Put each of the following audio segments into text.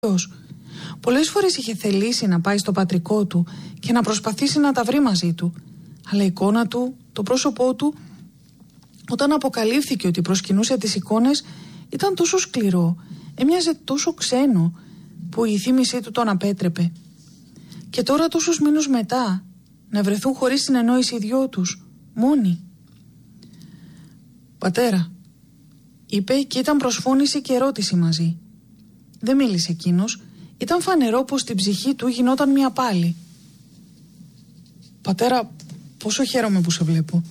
Πολλές φορές είχε θελήσει να πάει στο πατρικό του και να προσπαθήσει να τα βρει μαζί του, αλλά η εικόνα του, το πρόσωπό του, όταν αποκαλύφθηκε ότι προσκυνούσε τις εικόνες, ήταν τόσο σκληρό, έμοιαζε τόσο ξένο, που η θύμησή του τον απέτρεπε. Και τώρα, τόσους μήνους μετά, να βρεθούν χωρίς συνεννόηση οι δυο τους, μόνοι. «Πατέρα», είπε, και ήταν προσφώνηση και ερώτηση μαζί. Δεν μίλησε εκείνος. Ήταν φανερό πως στην ψυχή του γινόταν μια πάλι. «Πατέρα, πόσο χαίρομαι που σε βλέπω».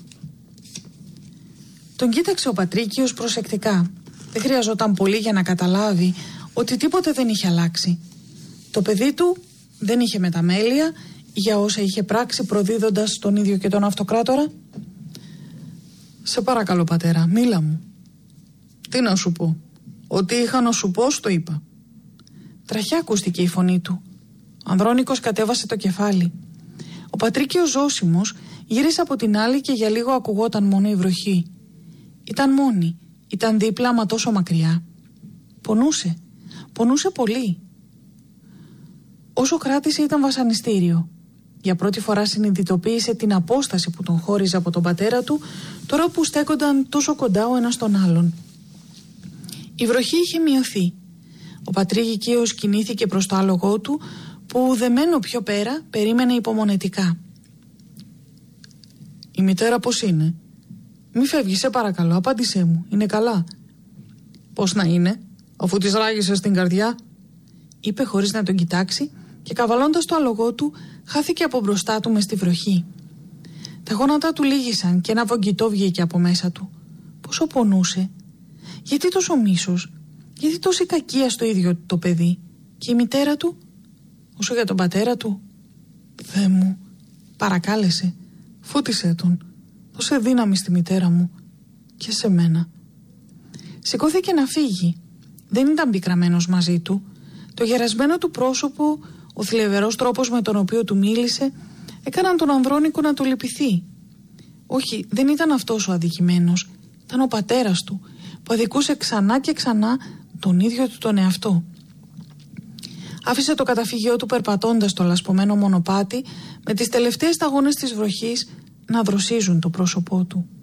Τον κοίταξε ο Πατρίκιος προσεκτικά. Δεν χρειαζόταν πολύ για να καταλάβει ότι τίποτε δεν είχε αλλάξει. Το παιδί του δεν είχε μεταμέλεια για όσα είχε πράξει προδίδοντας τον ίδιο και τον αυτοκράτορα. «Σε παρακαλώ, πατέρα, μίλα μου». «Τι να σου πω? Ό,τι είχα να σου πω, στο είπα». Τραχιά ακούστηκε η φωνή του. Ο Ανδρώνικος κατέβασε το κεφάλι. Ο Πατρίκιος ζώσιμος γύρισε από την άλλη και για λίγο ακουγόταν μόνο η βροχή. Ήταν μόνη, ήταν δίπλα, μα τόσο μακριά. Πονούσε, πονούσε πολύ. Όσο κράτησε ήταν βασανιστήριο. Για πρώτη φορά συνειδητοποίησε την απόσταση που τον χώριζε από τον πατέρα του, τώρα που στέκονταν τόσο κοντά ο ένας τον άλλον. Η βροχή είχε μειωθεί. Ο Πατρίκιος κινήθηκε προς το άλογό του, που δεμένο πιο πέρα περίμενε υπομονετικά. «Η μητέρα πώς είναι? Μη φεύγεις, σε παρακαλώ, απάντησέ μου, είναι καλά?» «Πώς να είναι, αφού της ράγισες την καρδιά?» είπε χωρίς να τον κοιτάξει, και καβαλώντας το άλογό του χάθηκε από μπροστά του μες στη βροχή. Τα γόνατα του λύγησαν και ένα βογγητό βγήκε από μέσα του. Πόσο πονούσε. Γιατί τόσο μίσος? Γιατί τόση κακία στο ίδιο το παιδί? Και η μητέρα του? Όσο για τον πατέρα του, «Θεέ μου, παρακάλεσε, φώτισέ τον, δώσε δύναμη στη μητέρα μου και σε μένα». Σηκώθηκε να φύγει. Δεν ήταν πικραμένος μαζί του. Το γερασμένο του πρόσωπο, ο θλιβερός τρόπος με τον οποίο του μίλησε, έκαναν τον Ανδρώνικο να του λυπηθεί. Όχι, δεν ήταν αυτός ο αδικημένος. Ήταν ο πατέρας του, που αδικούσε ξανά και ξανά τον ίδιο του τον εαυτό. Άφησε το καταφύγιό του περπατώντας το λασπωμένο μονοπάτι, με τις τελευταίες σταγόνες της βροχής να δροσίζουν το πρόσωπό του.